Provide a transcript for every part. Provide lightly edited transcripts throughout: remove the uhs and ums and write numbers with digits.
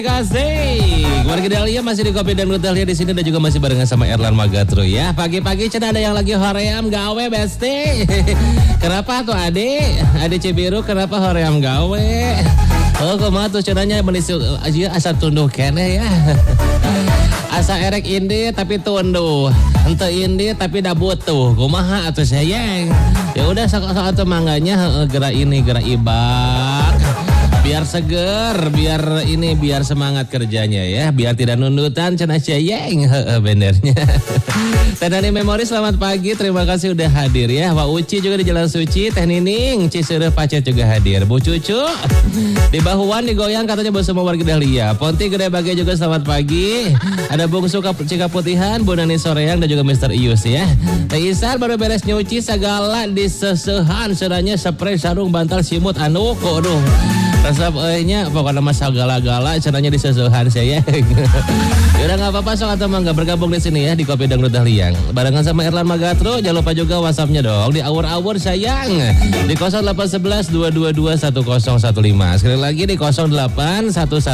Kasih, warga Dahlia masih di Kopi dan Dahlia di sini dan juga masih barengan sama Erlan Magatru ya. Pagi-pagi cina ada yang lagi hoream gawe besti. Kenapa tuh adik? Adik Cibiru kenapa hoream gawe? Oh kumaha tuh cenanya menisu aja asa tunduh kene ya. Asa erek indi tapi tunduh, ente indi tapi dah butuh. Kumaha atuh sayang? Ya udah sok-sok atuh mangganya gerak ini gerak ibak. Biar seger, biar semangat kerjanya ya, biar tidak nundutan cenah ceyeng, benernya. Tenani Memori selamat pagi, terima kasih udah hadir ya. Wak Uci juga di Jalan Suci, Teh Nining, Cisureuh Pacet juga hadir. Bu Cucu di Bahuan digoyang katanya buat semua warga Dahlia. Ponti Gede Bagai juga selamat pagi. Ada Bungsu Cikaputihan, Bu Nani Soreang dan juga Mr. Ius ya. Teh Isar baru beres nyuci segala disesehan, sedanya spray sarung bantal simut anu aduh. Resep nya pokoknya mas gala-gala caranya disesuaikan saya. Yaudah nggak apa-apa sok atau mangga bergabung di sini ya di Kopi Dangdut Dahlia. Barengan sama Erlan Magatru, jangan lupa juga WhatsApp-nya dong di awur-awur sayang di 0811 222 1015. Sekali lagi di 0811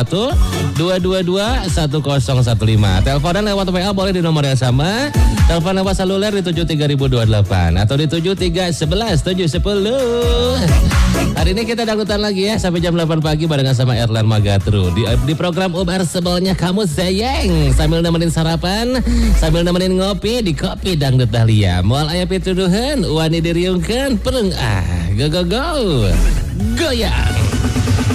222 1015. Teleponan lewat WA boleh di nomor yang sama. Telepon lewat seluler di 73028 atau di 7311 710. Hari ini kita dangdutan lagi ya sampai jam 8 pagi barengan sama Erlan Magatru di program Ubar Sebelnya Kamu Sayang, sambil nemenin sarapan, sambil nemenin ngopi di Kopi Dangdut Dahlia. Moal aya pituduhan wani diriungkeun pereng go goyang.